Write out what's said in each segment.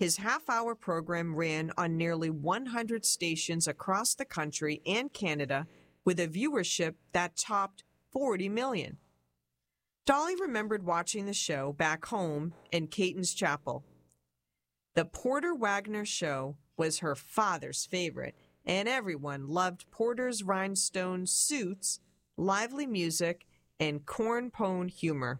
His half-hour program ran on nearly 100 stations across the country and Canada with a viewership that topped 40 million. Dolly remembered watching the show back home in Caton's Chapel. The Porter Wagoner Show was her father's favorite, and everyone loved Porter's rhinestone suits, lively music, and corn-pone humor.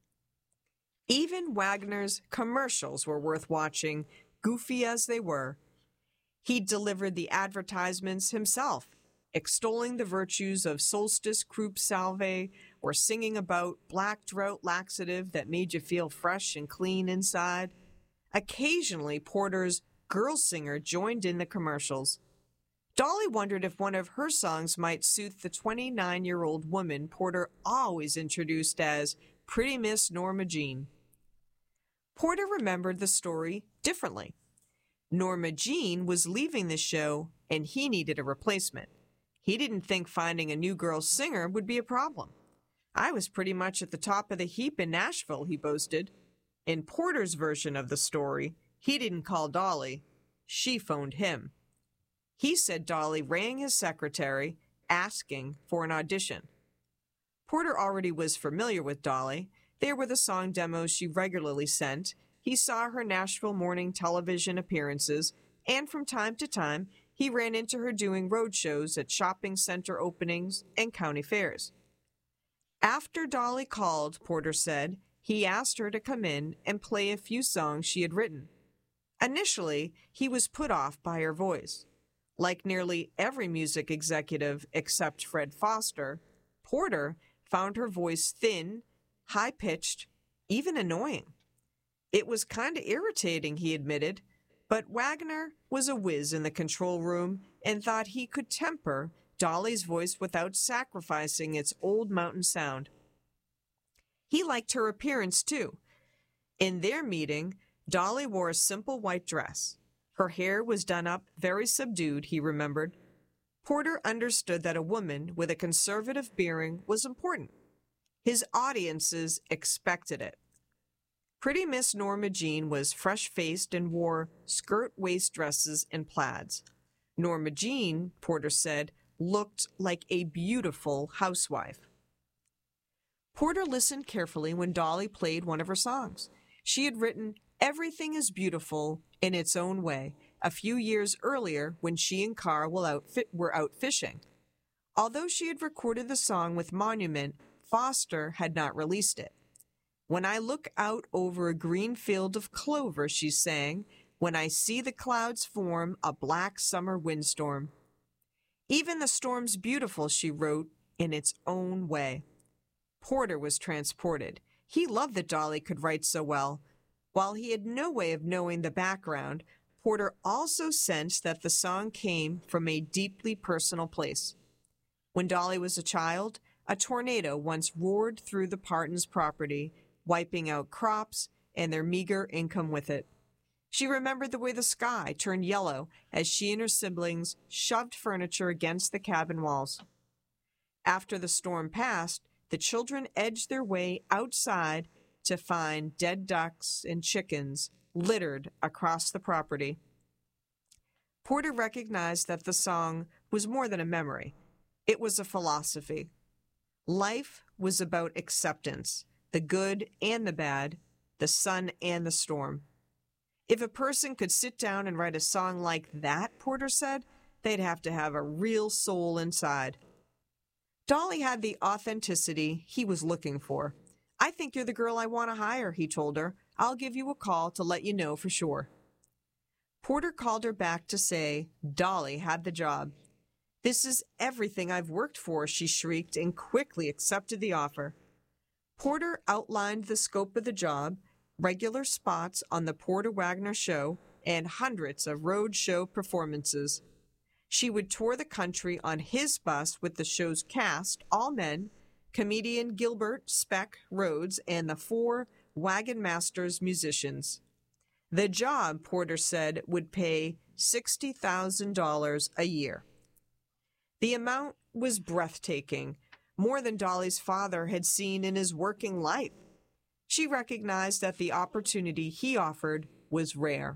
Even Wagoner's commercials were worth watching, goofy as they were. He delivered the advertisements himself, extolling the virtues of Solstice Croup Salve or singing about black drought laxative that made you feel fresh and clean inside. Occasionally, Porter's girl singer joined in the commercials. Dolly wondered if one of her songs might suit the 29-year-old woman Porter always introduced as Pretty Miss Norma Jean. Porter remembered the story differently. Norma Jean was leaving the show, and he needed a replacement. He didn't think finding a new girl singer would be a problem. I was pretty much at the top of the heap in Nashville, he boasted. In Porter's version of the story, he didn't call Dolly. She phoned him. He said Dolly rang his secretary, asking for an audition. Porter already was familiar with Dolly. There were the song demos she regularly sent. He saw her Nashville morning television appearances, and from time to time, he ran into her doing road shows at shopping center openings and county fairs. After Dolly called, Porter said, he asked her to come in and play a few songs she had written. Initially, he was put off by her voice. Like nearly every music executive except Fred Foster, Porter found her voice thin, high-pitched, even annoying. It was kind of irritating, he admitted, but Wagoner was a whiz in the control room and thought he could temper Dolly's voice without sacrificing its old mountain sound. He liked her appearance, too. In their meeting, Dolly wore a simple white dress. Her hair was done up very subdued, he remembered. Porter understood that a woman with a conservative bearing was important. His audiences expected it. Pretty Miss Norma Jean was fresh-faced and wore skirt-waist dresses and plaids. Norma Jean, Porter said, looked like a beautiful housewife. Porter listened carefully when Dolly played one of her songs. She had written Everything is Beautiful in Its Own Way a few years earlier when she and Carl were out fishing. Although she had recorded the song with Monument, Foster had not released it. When I look out over a green field of clover, she sang, when I see the clouds form a black summer windstorm. Even the storm's beautiful, she wrote, in its own way. Porter was transported. He loved that Dolly could write so well. While he had no way of knowing the background, Porter also sensed that the song came from a deeply personal place. When Dolly was a child, a tornado once roared through the Partons' property, wiping out crops and their meager income with it. She remembered the way the sky turned yellow as she and her siblings shoved furniture against the cabin walls. After the storm passed, the children edged their way outside to find dead ducks and chickens littered across the property. Porter recognized that the song was more than a memory. It was a philosophy. Life was about acceptance, the good and the bad, the sun and the storm. If a person could sit down and write a song like that, Porter said, they'd have to have a real soul inside. Dolly had the authenticity he was looking for. I think you're the girl I want to hire, he told her. I'll give you a call to let you know for sure. Porter called her back to say Dolly had the job. This is everything I've worked for, she shrieked and quickly accepted the offer. Porter outlined the scope of the job, regular spots on the Porter Wagoner Show, and hundreds of road show performances. She would tour the country on his bus with the show's cast, all men, comedian Gilbert Speck Rhodes, and the 4 Wagon Masters musicians. The job, Porter said, would pay $60,000 a year. The amount was breathtaking, more than Dolly's father had seen in his working life. She recognized that the opportunity he offered was rare.